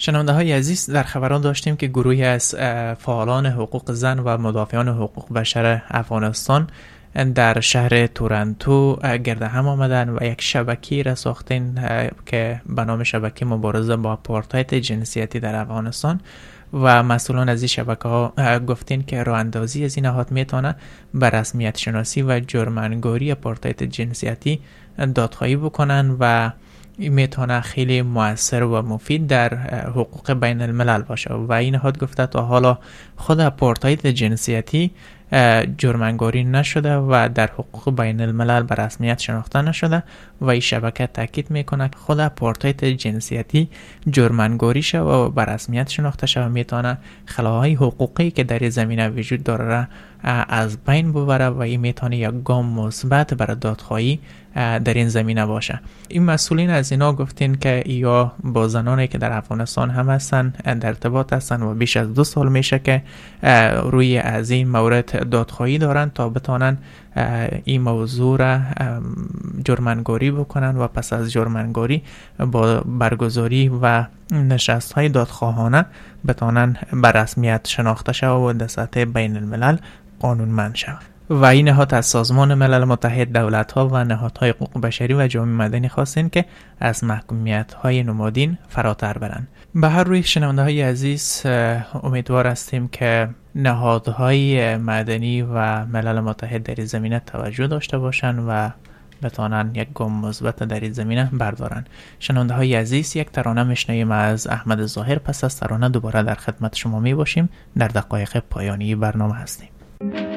شنونده های عزیز، در خبران داشتیم که گروهی از فعالان حقوق زن و مدافعان حقوق بشر افغانستان در شهر تورنتو گرد هم آمدن و یک شبکه را ساختن که به نام شبکه مبارزه با آپارتاید جنسیتی در افغانستان و مسئولان از این شبکه ها گفتین که راه اندازی از این نهاد میتونه به رسمیت شناسی و جرم‌انگاری آپارتاید جنسیتی دادخواهی بکنن و میتونه خیلی مؤثر و مفید در حقوق بین الملل باشه و این نهاد گفته تا حالا خود آپارتاید جنسیتی جرم‌انگاری نشده و در حقوق بین الملل به رسمیت شناخته نشده و این شبکه تاکید میکنه که خود آپارتاید جنسیتی جرم‌انگاری شده و به رسمیت شناخته شده و میتونه خلاهای حقوقی که در زمینه وجود داره از بین ببره و این میتونه یک گام مثبت برای دادخواهی در این زمینه باشه. این مسئولین از اینا گفتین که یا با زنانی که در افغانستان هم هستن در ارتباط هستن و بیش از 2 سال میشه که روی از این مورد دادخواهی دارن تا بتونن این موضوع را جرم‌انگاری بکنن و پس از جرم‌انگاری با برگزاری و نشست های دادخواهانه بتونن به رسمیت شناخته شود و در سطح بین الملل قانونمند شود. و این نهاد از سازمان ملل متحد، دولت‌ها و نهادهای حقوق بشری و جامعه مدنی خواستین که از محکومیت‌های نمادین فراتر برن. به هر روی شنونده‌های عزیز، امیدوار هستیم که نهادهای مدنی و ملل متحد در این زمینه توجه داشته باشن و بتونن یک گام مثبت در این زمینه بردارن. شنونده‌های عزیز، یک ترانه میشنویم از احمد ظاهر. پس از ترانه دوباره در خدمت شما می باشیم. در دقایق پایانی برنامه هستیم.